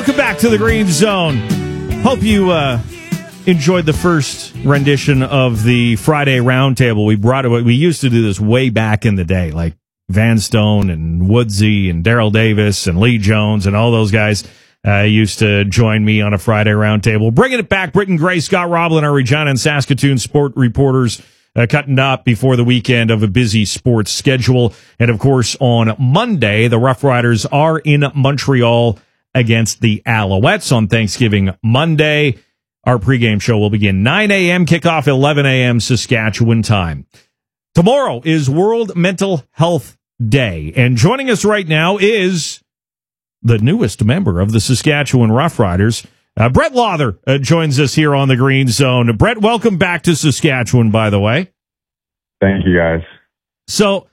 Welcome back to the Green Zone. Hope you enjoyed the first rendition of the Friday Roundtable. We used to do this way back in the day, like Van Stone and Woodsy and Daryl Davis and Lee Jones and all those guys used to join me on a Friday Roundtable. Bringing it back, Britton Gray, Scott Roblin, our Regina and Saskatoon sport reporters, cutting up before the weekend of a busy sports schedule. And, of course, on Monday, the Rough Riders are in Montreal against the Alouettes on Thanksgiving Monday. Our pregame show will begin 9 a.m., kickoff 11 a.m. Saskatchewan time. Tomorrow is World Mental Health Day, and joining us right now is the newest member of the Saskatchewan Rough Riders. Brett Lawther joins us here on the Green Zone. Brett, welcome back to Saskatchewan, by the way. Thank you, guys. So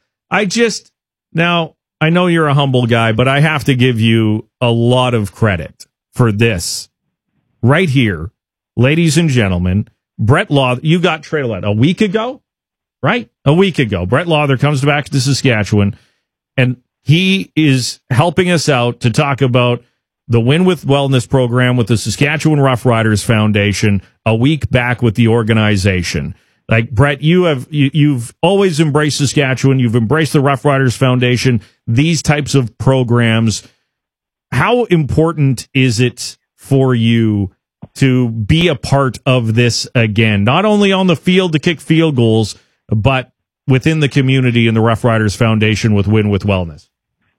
now I know you're a humble guy, but I have to give you a lot of credit for this. Right here, ladies and gentlemen, Brett Lawther, you got traded a week ago, right? A week ago. Brett Lawther comes back to Saskatchewan, and he is helping us out to talk about the Win with Wellness program with the Saskatchewan Rough Riders Foundation a week back with the organization. Like, Brett, you've always embraced Saskatchewan. You've embraced the Rough Riders Foundation, these types of programs. How important is it for you to be a part of this again, not only on the field to kick field goals, but within the community and the Rough Riders Foundation with Win with Wellness?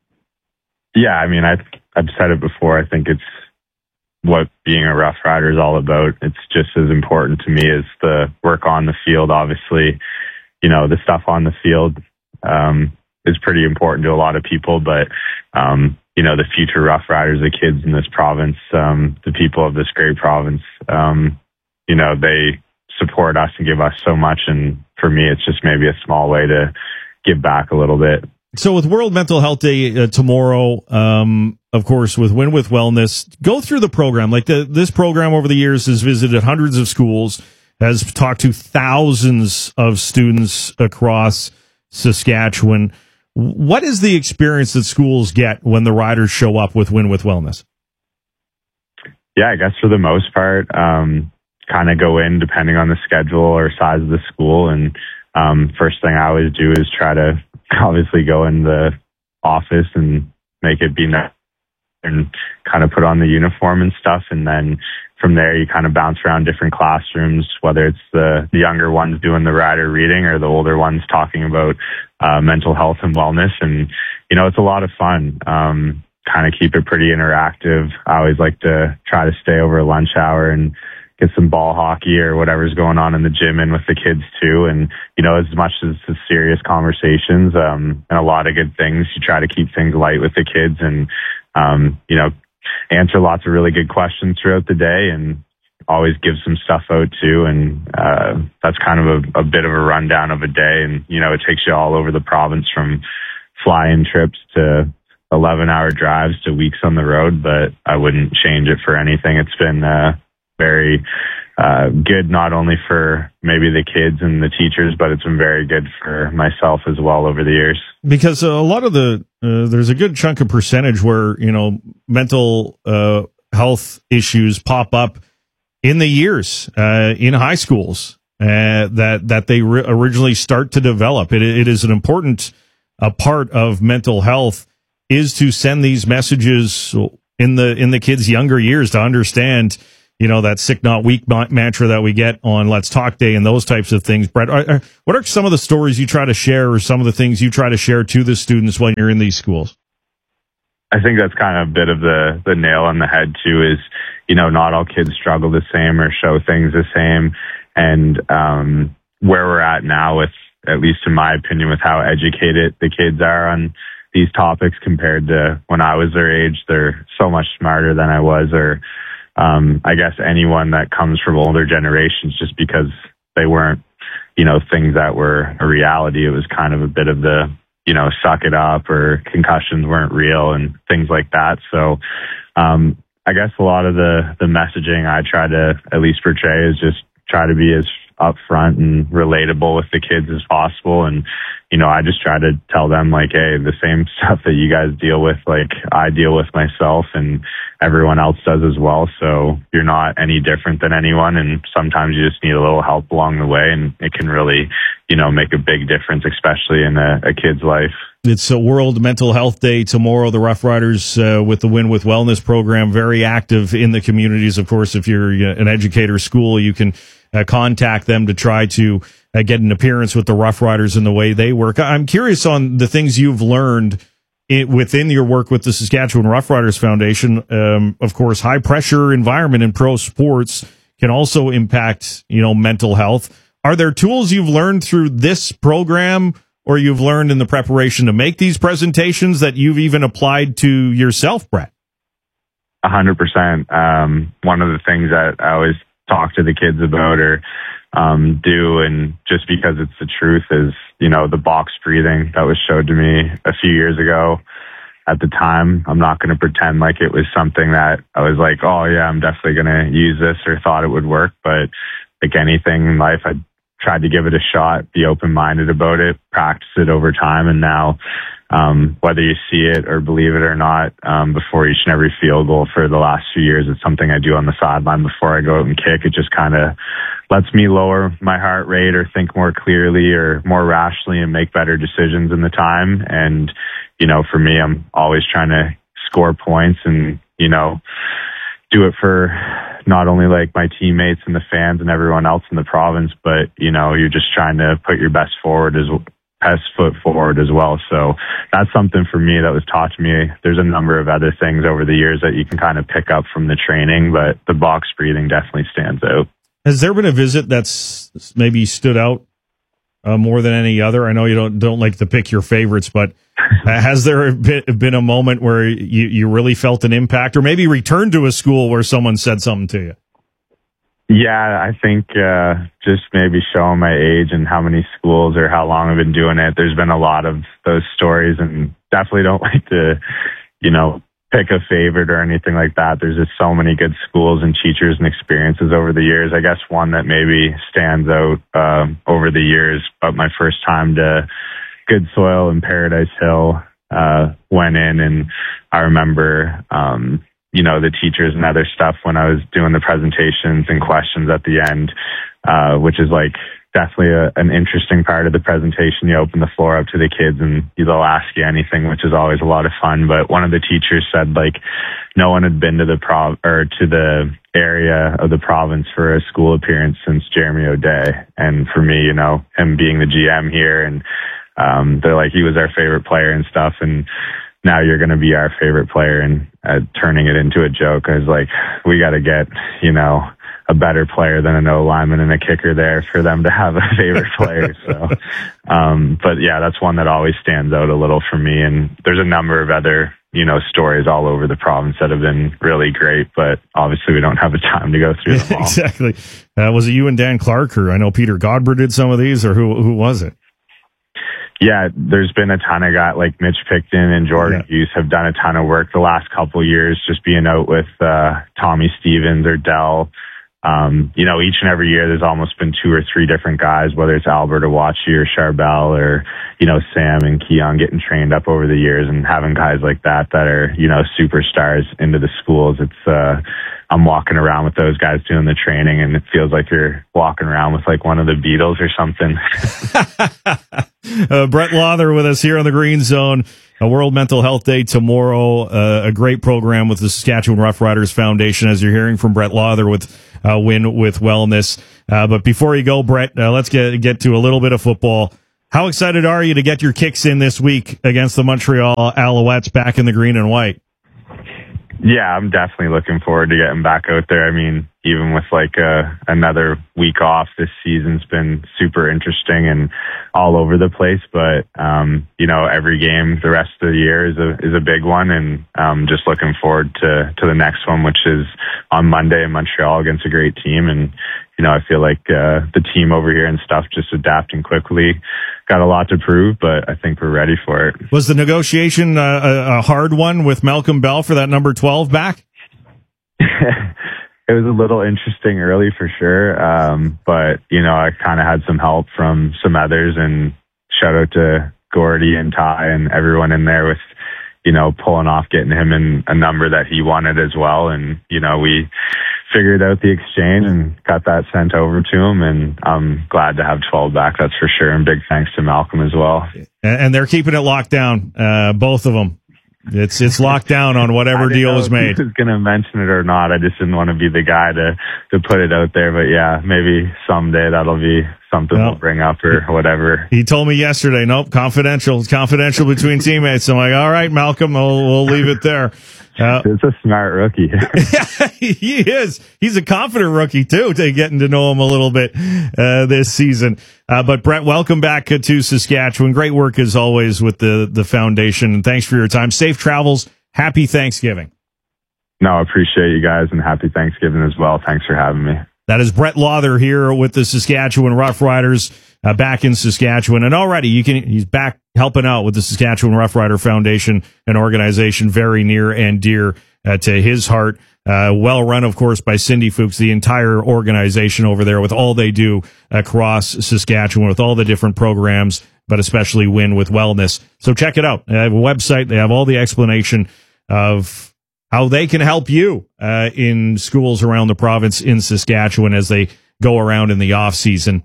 Yeah, I mean, I've said it before. I think it's what being a Rough Rider is all about. It's just as important to me as the work on the field. Obviously, you know, the stuff on the field is pretty important to a lot of people, but you know, the future Rough Riders, the kids in this province, the people of this great province, you know, they support us and give us so much. And for me, it's just maybe a small way to give back a little bit. So with World Mental Health Day tomorrow, of course, with Win with Wellness, go through the program. Like this program over the years has visited hundreds of schools, has talked to thousands of students across Saskatchewan. What is the experience that schools get when the riders show up with Win with Wellness? Yeah, I guess for the most part, kind of go in depending on the schedule or size of the school. And first thing I always do is try to obviously go in the office and make it be nice and kind of put on the uniform and stuff. And then from there, you kind of bounce around different classrooms, whether it's the younger ones doing the rider reading or the older ones talking about mental health and wellness. And, you know, it's a lot of fun. Kind of keep it pretty interactive. I always like to try to stay over lunch hour and get some ball hockey or whatever's going on in the gym in with the kids too. And, you know, as much as the serious conversations, and a lot of good things, you try to keep things light with the kids and, you know, answer lots of really good questions throughout the day and always give some stuff out too. And, that's kind of a bit of a rundown of a day. And, you know, it takes you all over the province from fly-in trips to 11-hour drives to weeks on the road, but I wouldn't change it for anything. It's been, very good, not only for maybe the kids and the teachers, but it's been very good for myself as well over the years. Because a lot of there's a good chunk of percentage where, you know, mental health issues pop up in the years in high schools that they originally start to develop. It is an important part of mental health is to send these messages in the kids' younger years to understand, you know, that sick, not weak mantra that we get on Let's Talk Day and those types of things. Brett, what are some of the stories you try to share or some of the things you try to share to the students when you're in these schools? I think that's kind of a bit of the nail on the head too is, you know, not all kids struggle the same or show things the same. And where we're at now with, at least in my opinion, with how educated the kids are on these topics compared to when I was their age, they're so much smarter than I was, or I guess anyone that comes from older generations, just because they weren't, you know, things that were a reality. It was kind of a bit of the, you know, suck it up or concussions weren't real and things like that. So I guess a lot of the messaging I try to at least portray is just try to be as upfront and relatable with the kids as possible. And, I just try to tell them like, hey, the same stuff that you guys deal with, like I deal with myself and everyone else does as well. So you're not any different than anyone. And sometimes you just need a little help along the way, and it can really, make a big difference, especially in a kid's life. It's a World Mental Health Day tomorrow. The Rough Riders, with the Win with Wellness program, very active in the communities. Of course, if you're an educator school, you can contact them to try to get an appearance with the Rough Riders and the way they work. I'm curious on the things you've learned within your work with the Saskatchewan Rough Riders Foundation. Of course, high pressure environment in pro sports can also impact, mental health. Are there tools you've learned through this program, or you've learned in the preparation to make these presentations, that you've even applied to yourself, Brett? 100%. One of the things that I always talk to the kids about or do, and just because it's the truth, is, the box breathing that was showed to me a few years ago. At the time, I'm not going to pretend like it was something that I was like, oh yeah, I'm definitely going to use this, or thought it would work. But like anything in life, I tried to give it a shot, be open-minded about it, practice it over time. And now, whether you see it or believe it or not, before each and every field goal for the last few years, it's something I do on the sideline before I go out and kick. It just kind of lets me lower my heart rate or think more clearly or more rationally and make better decisions in the time. And, for me, I'm always trying to score points and, do it for not only like my teammates and the fans and everyone else in the province, but, you're just trying to put your best foot forward as well. So that's something for me that was taught to me. There's a number of other things over the years that you can kind of pick up from the training, but the box breathing definitely stands out. Has there been a visit that's maybe stood out more than any other? I know you don't like to pick your favorites, but has there been a moment where you really felt an impact, or maybe returned to a school where someone said something to you? Yeah, I think just maybe showing my age and how many schools or how long I've been doing it, there's been a lot of those stories, and definitely don't like to, pick a favorite or anything like that. There's just so many good schools and teachers and experiences over the years. I guess one that maybe stands out over the years, but my first time to Good Soil in Paradise Hill, went in, and I remember, the teachers and other stuff when I was doing the presentations and questions at the end, which is like definitely an interesting part of the presentation. You open the floor up to the kids and they'll ask you anything, which is always a lot of fun. But one of the teachers said like no one had been to the area of the province for a school appearance since Jeremy O'Day. And for me, him being the GM here, and they're like, he was our favorite player and stuff, and now you're going to be our favorite player. And turning it into a joke, I was like, we got to get, a better player than an O-lineman and a kicker there for them to have a favorite player. So, but yeah, that's one that always stands out a little for me. And there's a number of other, stories all over the province that have been really great, but obviously we don't have the time to go through them all. Exactly. Was it you and Dan Clark, or I know Peter Godber did some of these, or who was it? Yeah, there's been a ton of guys like Mitch Picton and Jordan Hughes have done a ton of work the last couple of years, just being out with Tommy Stevens or Dell. Each and every year there's almost been 2 or 3 different guys, whether it's Albert Awachi or Charbel or, Sam and Keon getting trained up over the years, and having guys like that are, superstars into the schools. It's, I'm walking around with those guys doing the training, and it feels like you're walking around with like one of the Beatles or something. Brett Lawther with us here on the Green Zone. A World Mental Health Day tomorrow. A great program with the Saskatchewan Rough Riders Foundation, as you're hearing from Brett Lawther with Win with Wellness. But before you go, Brett, let's get to a little bit of football. How excited are you to get your kicks in this week against the Montreal Alouettes back in the green and white? Yeah, I'm definitely looking forward to getting back out there. I mean, even with like another week off, this season's been super interesting and all over the place. But every game the rest of the year is a big one, and just looking forward to the next one, which is on Monday in Montreal against a great team. And I feel like the team over here and stuff just adapting quickly. Got a lot to prove, but I think we're ready for it. Was the negotiation a hard one with Malcolm Bell for that number 12 back? it was a little interesting early for sure. But, I kind of had some help from some others, and shout out to Gordy and Ty and everyone in there with, pulling off getting him in a number that he wanted as well. And, we figured out the exchange and got that sent over to him. And I'm glad to have 12 back, that's for sure. And big thanks to Malcolm as well. And they're keeping it locked down, both of them. It's locked down on whatever deal is made. He was going to mention it or not. I just didn't want to be the guy to put it out there. But yeah, maybe someday that'll be something we'll bring up or whatever. He told me yesterday, nope, confidential. It's confidential between teammates. I'm like, all right, Malcolm, we'll leave it there. It's a smart rookie. Yeah, he is. He's a confident rookie, too, getting to know him a little bit this season. But, Brett, welcome back to Saskatchewan. Great work, as always, with the foundation. And thanks for your time. Safe travels. Happy Thanksgiving. No, I appreciate you guys, and happy Thanksgiving as well. Thanks for having me. That is Brett Lawther here with the Saskatchewan Roughriders back in Saskatchewan. And already he's back helping out with the Saskatchewan Roughrider Foundation, an organization very near and dear to his heart. Well run, of course, by Cindy Fuchs, the entire organization over there with all they do across Saskatchewan with all the different programs, but especially Win with Wellness. So check it out. They have a website. They have all the explanation of how they can help you in schools around the province in Saskatchewan as they go around in the off season.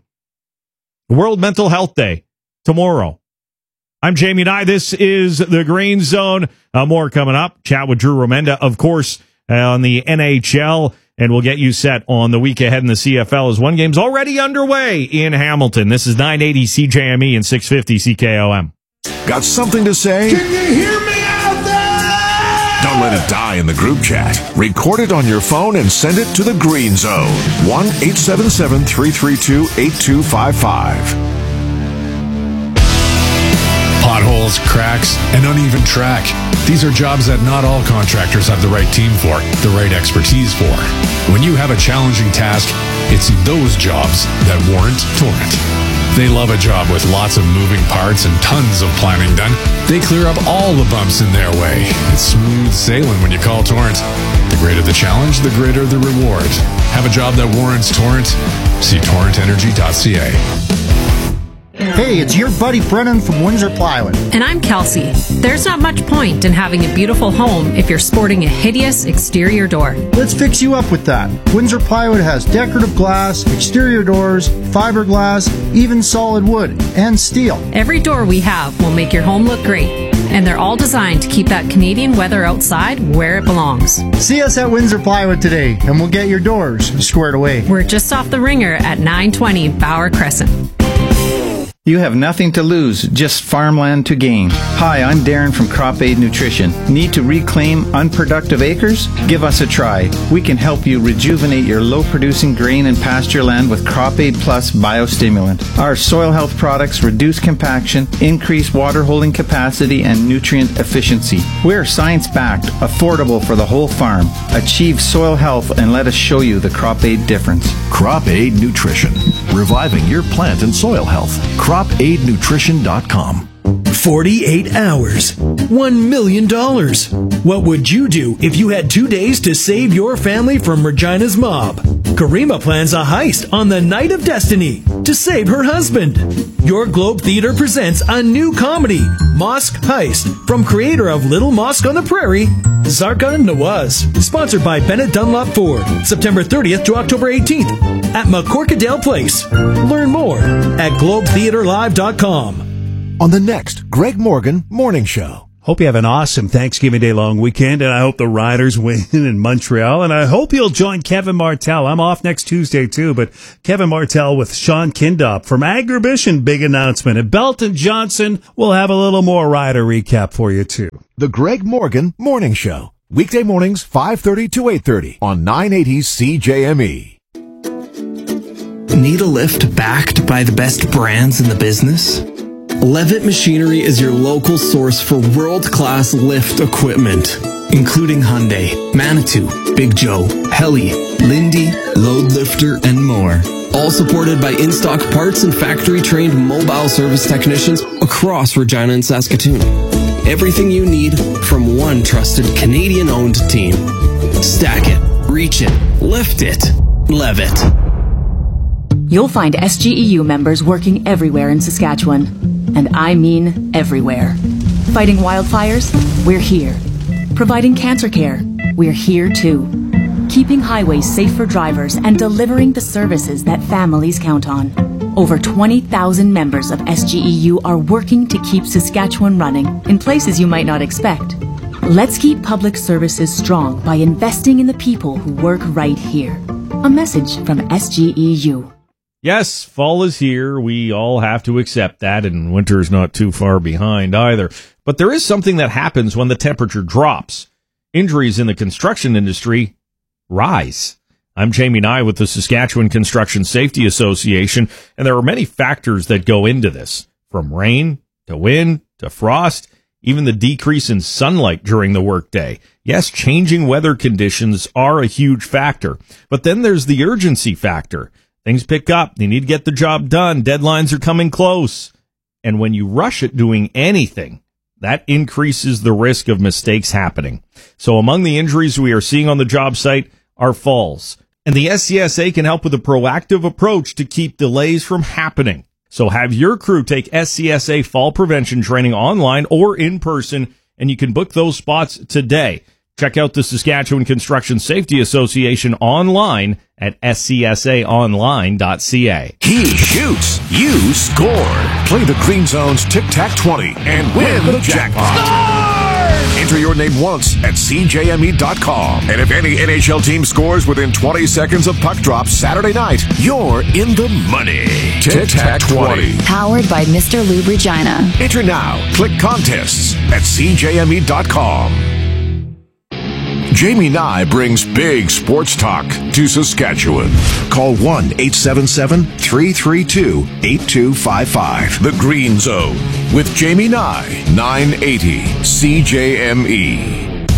World Mental Health Day tomorrow. I'm Jamie Nye. This is the Green Zone. More coming up. Chat with Drew Romenda, of course, on the NHL, and we'll get you set on the week ahead in the CFL as one game's already underway in Hamilton. This is 980 CJME and 650 CKOM. Got something to say? Can you hear me out there? Don't let it die in the group chat. Record it on your phone and send it to the Green Zone. 1-877-332-8255. Potholes, cracks, and uneven track. These are jobs that not all contractors have the right team for, the right expertise for. When you have a challenging task, it's those jobs that warrant Torrent. They love a job with lots of moving parts and tons of planning done. They clear up all the bumps in their way. It's smooth sailing when you call Torrent. The greater the challenge, the greater the reward. Have a job that warrants Torrent? See torrentenergy.ca. Hey, it's your buddy Brennan from Windsor Plywood. And I'm Kelsey. There's not much point in having a beautiful home if you're sporting a hideous exterior door. Let's fix you up with that. Windsor Plywood has decorative glass, exterior doors, fiberglass, even solid wood, and steel. Every door we have will make your home look great. And they're all designed to keep that Canadian weather outside where it belongs. See us at Windsor Plywood today, and we'll get your doors squared away. We're just off the Ringer at 920 Bauer Crescent. You have nothing to lose, just farmland to gain. Hi, I'm Darren from Crop Aid Nutrition. Need to reclaim unproductive acres? Give us a try. We can help you rejuvenate your low-producing grain and pasture land with Crop Aid Plus biostimulant. Our soil health products reduce compaction, increase water holding capacity, and nutrient efficiency. We're science-backed, affordable for the whole farm. Achieve soil health and let us show you the Crop Aid difference. Crop Aid Nutrition, reviving your plant and soil health. CropAidNutrition.com. 48 hours. $1 million. What would you do if you had 2 days to save your family from Regina's mob? Karima plans a heist on the Night of Destiny to save her husband. Your Globe Theater presents a new comedy, Mosque Heist, from creator of Little Mosque on the Prairie, Zarka Nawaz. Sponsored by Bennett Dunlop Ford. September 30th to October 18th at McCorkadale Place. Learn more at globetheaterlive.com. On the next Greg Morgan Morning Show. Hope you have an awesome Thanksgiving Day long weekend, and I hope the Riders win in Montreal, and I hope you'll join Kevin Martell. I'm off next Tuesday, too, but Kevin Martell with Sean Kindop from Agribition, big announcement. And Belton Johnson will have a little more Rider recap for you, too. The Greg Morgan Morning Show. Weekday mornings, 5:30 to 8:30 on 980 CJME. Need a lift backed by the best brands in the business? Levitt Machinery is your local source for world-class lift equipment, including Hyundai, Manitou, Big Joe, Heli, Lindy, Load Lifter, and more. All supported by in-stock parts and factory-trained mobile service technicians across Regina and Saskatoon. Everything you need from one trusted Canadian-owned team. Stack it, reach it, lift it, Levitt. You'll find SGEU members working everywhere in Saskatchewan. And I mean everywhere. Fighting wildfires? We're here. Providing cancer care? We're here too. Keeping highways safe for drivers and delivering the services that families count on. Over 20,000 members of SGEU are working to keep Saskatchewan running in places you might not expect. Let's keep public services strong by investing in the people who work right here. A message from SGEU. Yes, fall is here. We all have to accept that, and winter is not too far behind either. But there is something that happens when the temperature drops. Injuries in the construction industry rise. I'm Jamie Nye with the Saskatchewan Construction Safety Association, and there are many factors that go into this, from rain to wind to frost, even the decrease in sunlight during the workday. Yes, changing weather conditions are a huge factor, but then there's the urgency factor. Things pick up. You need to get the job done. Deadlines are coming close. And when you rush at doing anything, that increases the risk of mistakes happening. So among the injuries we are seeing on the job site are falls. And the SCSA can help with a proactive approach to keep delays from happening. So have your crew take SCSA fall prevention training online or in person, and you can book those spots today. Check out the Saskatchewan Construction Safety Association online at scsaonline.ca. He shoots, you score. Play the Green Zone's Tic-Tac-20 and win the jackpot. Enter your name once at CJME.com. And if any NHL team scores within 20 seconds of puck drop Saturday night, you're in the money. Tic-Tac-20. Powered by Mr. Lube Regina. Enter now. Click contests at CJME.com. Jamie Nye brings big sports talk to Saskatchewan. Call 1-877-332-8255. The Green Zone with Jamie Nye, 980 CJME.